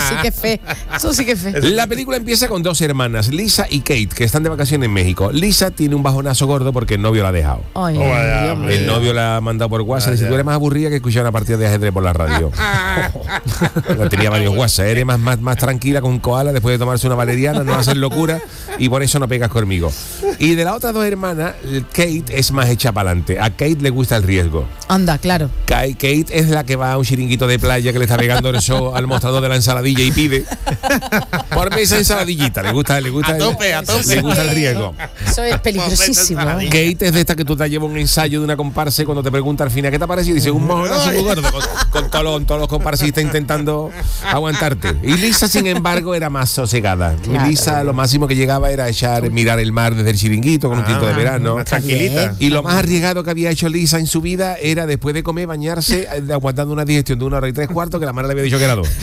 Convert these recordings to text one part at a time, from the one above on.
sí que es fe. Eso sí que es fe. La película empieza con dos hermanas, Lisa y Kate, que están de vacaciones en México. Lisa tiene un bajonazo gordo porque el novio la ha dejado. Ay, Dios mío. El novio la ha mandado por WhatsApp. Dice, tú eres más aburrida que escuchar una partida de ajedrez por la radio. Tenía varios WhatsApp. Eres más tranquila con un koala después de tomarse una valeriana, no hacer locura y por eso no pegas conmigo. Y de las otras dos hermanas, Kate es más hecha para adelante. A Kate le gusta el riesgo. Anda, claro. Kate es la que va a un chiringuito de playa que le está pegando el show al mostrador de la ensaladilla y pide por esa ensaladillita. Le gusta a tope. Le gusta el riesgo. Eso es peligrosísimo. Kate es de esta que tú te llevas un ensayo de una comparsa y cuando te pregunta al final ¿qué te parece? Y dice un mojonazo muy gordo con todos los comparsistas intentando aguantarte. Y Lisa, sin embargo, era más sosegada. Claro. Lisa lo máximo que llegaba era mirar el mar desde el chiringuito con un tinto de verano. Más tranquilita. Y lo más arriesgado que había hecho Lisa en su vida era después de comer bañarse aguantando una digestión de 1 hora y 3/4 que la madre le había dicho que era 2.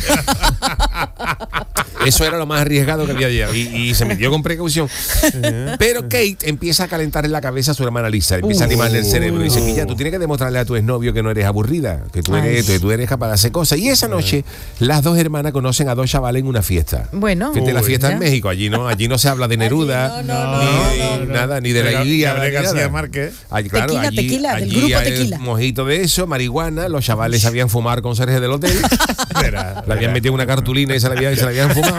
Eso era lo más arriesgado que había llegado y se metió con precaución. Pero Kate empieza a calentar en la cabeza a su hermana Lisa, empieza a animarle el cerebro y dice que ya tú tienes que demostrarle a tu exnovio que no eres aburrida, que tú eres capaz de hacer cosas. Y esa noche las dos hermanas conocen a dos chavales en una fiesta. Bueno. Fíjate, la fiesta en México, allí no se habla de Neruda, ni de la Ilíada, de García Márquez. Claro, Tequila, del allí grupo hay Tequila. Mojito de eso, marihuana, los chavales sabían fumar con Sergio del hotel. Le habían metido una cartulina y se la habían fumado.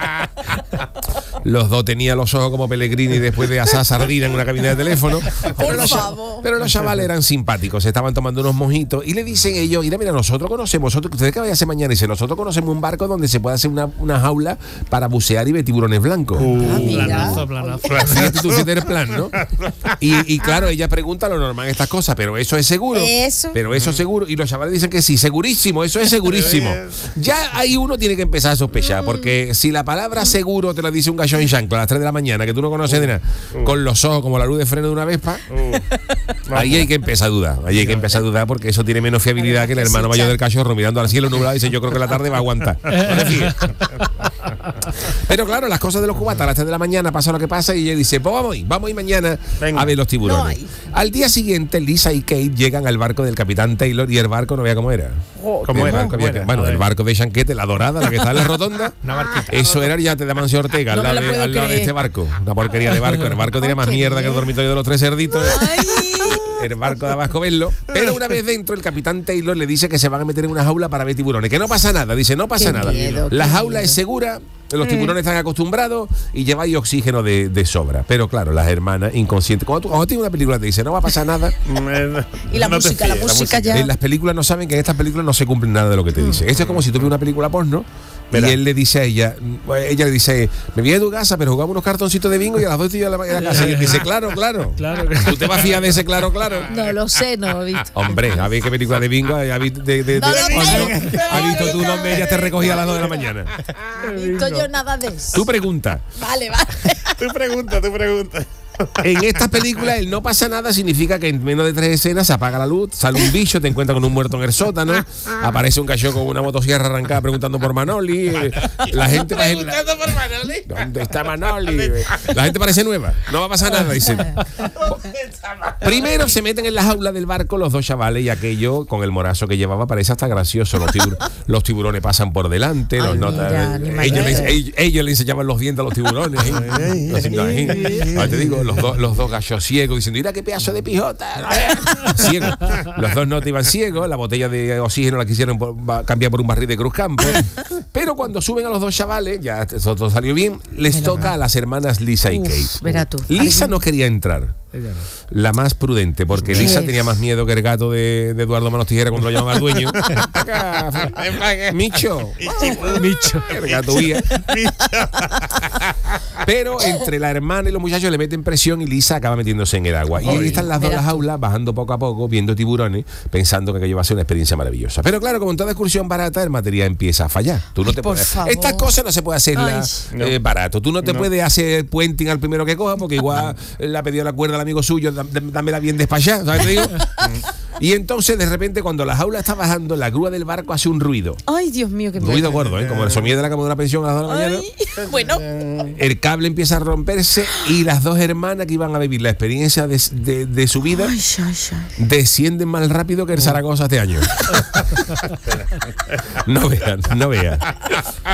Los dos tenían los ojos como Pellegrini después de asar sardina en una cabina de teléfono. Pero los chavales eran simpáticos, estaban tomando unos mojitos y le dicen ellos, mira, nosotros conocemos, ¿ustedes qué van a hacer mañana? Dice, nosotros conocemos un barco donde se puede hacer una jaula para bucear y ver tiburones blancos. Planazo. Fíjate tú que eres plan, ¿no? Y claro, ella pregunta lo normal estas cosas, pero eso es seguro. Pero eso es seguro. Y los chavales dicen que sí, segurísimo, eso es segurísimo. Ya ahí uno tiene que empezar a sospechar, porque si la palabra seguro te lo dice un gallo en chancla a las 3 de la mañana, que tú no conoces de nada, con los ojos como la luz de freno de una Vespa, ahí hay que empezar a dudar. Ahí hay que empezar a dudar porque eso tiene menos fiabilidad que el hermano mayor del cachorro mirando al cielo nublado y dice, yo creo que la tarde va a aguantar. No te fíes. Pero claro, las cosas de los cubatas a las 3 de la mañana pasa lo que pasa y ella dice, pues vamos a ir mañana a ver los tiburones. Al día siguiente, Lisa y Kate llegan al barco del capitán Taylor y el barco no veía cómo era. ¿Cómo era? Bueno, el barco de Chanquete, la dorada, la que está en la rotonda. Eso era el yate de Amancio Ortega, al lado de este barco. Una porquería de barco. El barco tenía más mierda que el dormitorio de los 3 cerditos. El barco daba asco verlo. Pero una vez dentro, el capitán Taylor le dice que se van a meter en una jaula para ver tiburones. Que no pasa nada. Dice, no pasa nada. La jaula es segura. Los tiburones están acostumbrados y lleváis oxígeno de sobra. Pero claro, las hermanas inconscientes. Cuando tienes una película te dice no va a pasar nada. Y la música ya. En las películas no saben que en estas películas no se cumple nada de lo que te dice. Esto es como si tú ves una película porno. Y él le dice a ella le dice, me voy a tu casa, pero jugamos unos cartoncitos de bingo y a las 2 estoy yo en la casa. Y él dice, claro. ¿Tú te vas a fiar de ese claro? No lo sé, no lo he visto. Hombre, a ver qué película de bingo has visto tú donde ella te recogía a las 2 de la mañana. No he visto yo nada de eso. Tu pregunta. Vale. Tú pregunta. En estas películas el no pasa nada significa que en menos de 3 escenas se apaga la luz, sale un bicho, te encuentras con un muerto en el sótano, aparece un cachorro con una motosierra arrancada preguntando por Manoli. La gente preguntando por Manoli. ¿Dónde está Manoli? La gente parece nueva, no va a pasar nada, dicen. Primero se meten en la jaula del barco los dos chavales y aquello con el morazo que llevaba parece hasta gracioso. Los tiburones pasan por delante, ellos le enseñaban los dientes a los tiburones. Te digo, los dos gallos ciegos diciendo, mira qué pedazo de pijota. Ciegos. Los dos no te iban ciegos, la botella de oxígeno la quisieron cambiar por un barril de Cruzcampo. Pero cuando suben a los dos chavales, ya todo salió bien, les toca a las hermanas Lisa y Kate. Verá tú. Lisa no quería entrar. La más prudente, porque Lisa tenía más miedo que el gato de Eduardo Manos Tijera cuando lo llaman al dueño. Micho. El gato huía. Pero entre la hermana y los muchachos le meten presión y Lisa acaba metiéndose en el agua. Y ahí están las dos en las jaulas, bajando poco a poco, viendo tiburones, pensando que aquello va a ser una experiencia maravillosa. Pero claro, como en toda excursión barata, el material empieza a fallar. Tú no te puedes. Estas cosas no se puede hacer barato. Tú no te puedes hacer puenting al primero que coja, porque igual le ha pedido la cuerda al amigo suyo, dámela bien despachada, ¿sabes qué te digo? Y entonces de repente cuando la jaula está bajando, la grúa del barco hace un ruido. Ay, Dios mío, qué ruido gordo, como el sonido de la cama de una pensión a las 2 de la mañana. Bueno. El cable empieza a romperse y las dos hermanas que iban a vivir la experiencia de su vida descienden más rápido que el Zaragoza este año. No vean.